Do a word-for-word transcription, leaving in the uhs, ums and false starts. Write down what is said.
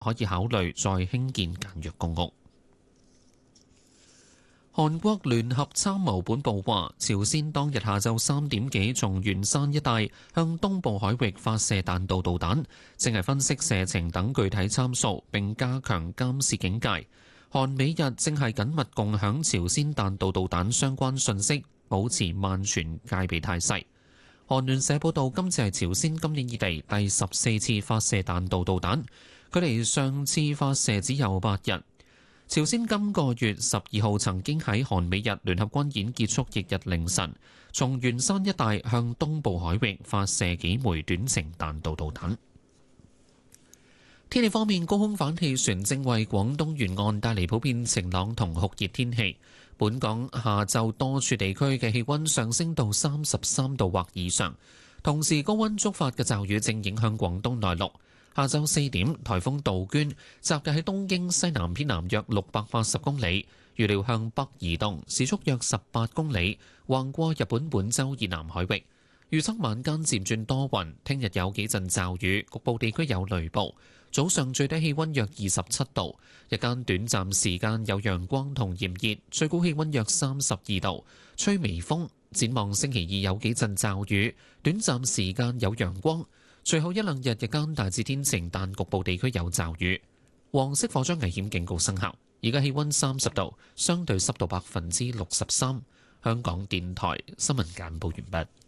可以考慮再興建簡約公屋。韓國聯合參謀本部話，朝鮮當日下晝三點幾從元山一帶向東部海域發射彈道導彈，正係分析射程等具體參數，並加強監視警戒。韓美日正係緊密共享朝鮮彈道導彈相關信息，保持萬全戒備態勢。韓聯社報道，今次係朝鮮今年以嚟第十四次發射彈道導彈，距離上次發射只有八日。朝鮮今個月十二號曾經喺韓美日聯合軍演結束翌日凌晨，從元山一帶向東部海域發射幾枚短程彈道導彈。天氣方面，高空反氣旋正為廣東沿岸帶嚟普遍晴朗同酷熱天氣。本港下晝多處地區嘅氣溫上升到三十三度或以上，同時高溫觸發嘅驟雨正影響廣東內陸。下晝四點，颱風杜鵑集結喺東京西南偏南約六百八十公里，預料向北移動，時速約十八公里，橫過日本本州以南海域。預測晚間漸轉多雲，聽日有幾陣驟雨，局部地區有雷暴。早上最低氣溫約二十七度，日間短暫時間有陽光同炎熱，最高氣溫約三十二度，吹微風。展望星期二有幾陣驟雨，短暫時間有陽光。隨後一兩日日間大致天晴，但局部地區有驟雨。黃色火災危險警告生效。而家氣溫三十度，相對濕度百分之六十三。香港電台新聞簡報完畢。